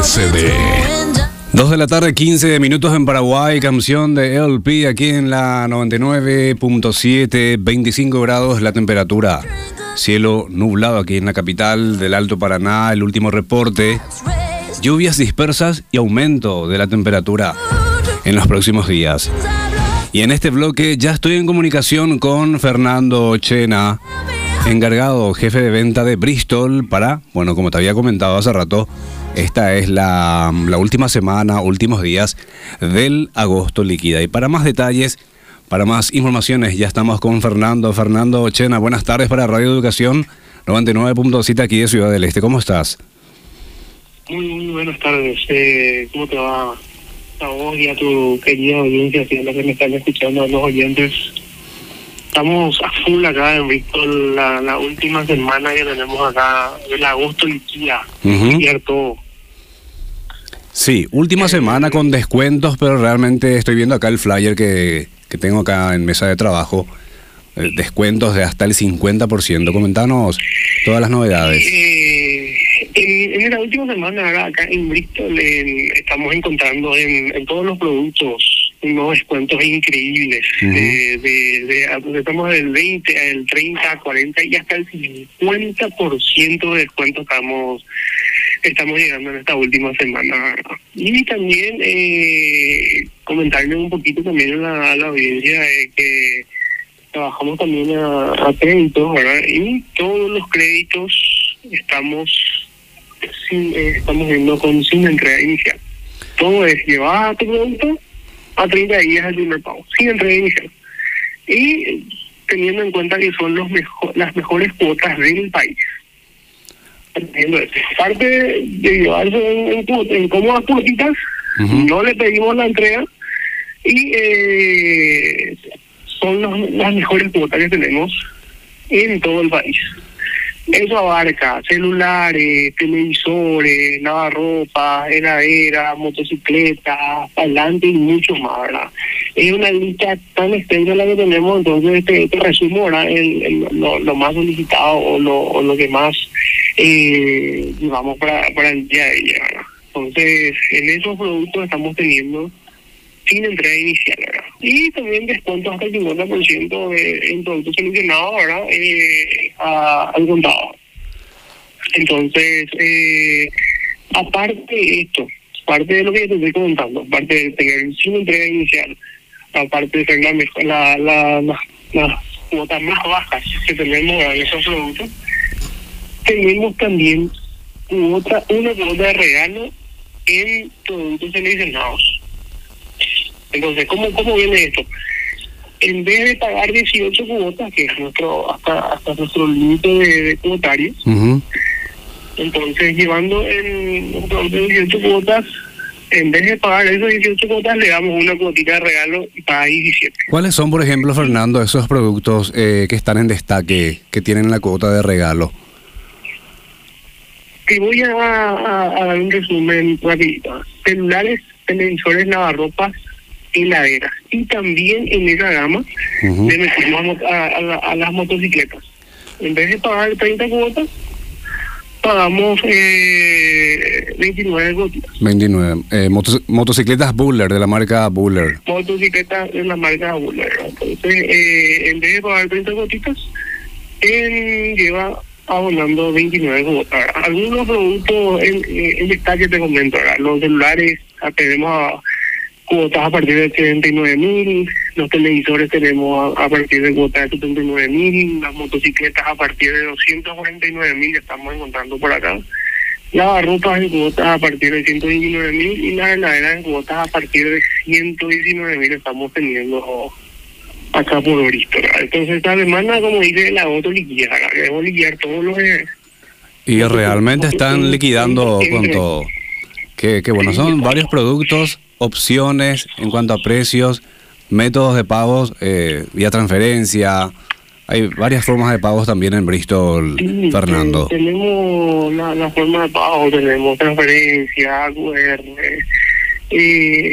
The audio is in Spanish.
LCD. 2 de la tarde, 15 minutos en Paraguay, canción de LP aquí en la 99.7, 25 grados la temperatura. Cielo nublado aquí en la capital del Alto Paraná, el último reporte. Lluvias dispersas y aumento de la temperatura en los próximos días. Y en este bloque ya estoy en comunicación con Fernando Chena, encargado, jefe de venta de Bristol para, bueno, como te había comentado hace rato, esta es la última semana, últimos días del agosto líquida. Y para más detalles, para más informaciones, ya estamos con Fernando. Fernando Chena, buenas tardes para Radio Educación 99.7 aquí de Ciudad del Este. ¿Cómo estás? Muy buenas tardes. ¿Cómo te va a vos y a tu querida audiencia, que es la que me están escuchando, a los oyentes? Estamos a full acá en Bristol, la última semana que tenemos acá, el agosto líquida, cierto. Sí, última semana con descuentos, pero realmente estoy viendo acá el flyer que tengo acá en mesa de trabajo. Descuentos de hasta el 50%. Comentanos todas las novedades. En la última semana acá en Bristol estamos encontrando en todos los productos unos descuentos increíbles. Estamos del 20 al 30, 40 y hasta el 50% de descuento estamos llegando en esta última semana. Y también comentarle un poquito también a la audiencia que trabajamos también a créditos, ¿verdad? Y todos los créditos estamos viendo sin entrega inicial. Todo es llevar tu producto a 30 días el primer pago, sin entrega inicial. Y teniendo en cuenta que son las mejores cuotas del país. Aparte de llevarse en cómodas cuotitas, no le pedimos la entrega y son las mejores cuotas que tenemos en todo el país. Eso abarca celulares, televisores, lavarropas, heladeras, motocicletas, parlantes y mucho más, ¿verdad? Es una lista tan extensa la que tenemos, entonces te resumo, ¿verdad? Lo más solicitado o lo que más llevamos para el día de día, ¿verdad? Entonces, en esos productos estamos teniendo sin entrega inicial, ¿verdad? Y también descuentos hasta el 50% en productos seleccionados, ¿verdad? Al contado. Entonces, aparte de esto, aparte de lo que te estoy comentando, aparte de tener sin entrega inicial, aparte de tener las cuotas más bajas que tenemos en esos productos, tenemos también una cuota de regalo en productos seleccionados. Entonces, ¿cómo viene esto? En vez de pagar 18 cuotas, que es hasta nuestro límite de cuotarios, entonces llevando en un producto de 18 cuotas, en vez de pagar esos 18 cuotas, le damos una cuotita de regalo y paga 17. ¿Cuáles son, por ejemplo, Fernando, esos productos que están en destaque, que tienen la cuota de regalo? Te voy a dar un resumen rapidito. Celulares, televisores, lavarropas, heladeras. Y también en esa gama le metimos a las motocicletas. En vez de pagar 30 cuotas, pagamos 29 cuotas. 29. Motocicletas Buller, de la marca Buller. Motocicletas de la marca Buller. Entonces, en vez de pagar 30 cuotitas, él lleva abonando 29 cuotas. Algunos productos en destaque te comento, ¿verdad? Los celulares tenemos cuotas a partir de 79.000, los televisores tenemos a partir de cuotas de 79.000, las motocicletas a partir de 249.000, ya estamos encontrando por acá. Lavarropas en cuotas a partir de 129.000 y las heladeras en cuotas a partir de 119.000 estamos teniendo acá por Bristol. Entonces esta semana, como dice, el agosto liquida, queremos liquidar todos los... Y realmente están liquidando con todo. Que bueno, son varios productos, opciones en cuanto a precios, métodos de pagos, vía transferencia. Hay varias formas de pagos también en Bristol, Fernando. Tenemos la forma de pago, tenemos transferencia, QR,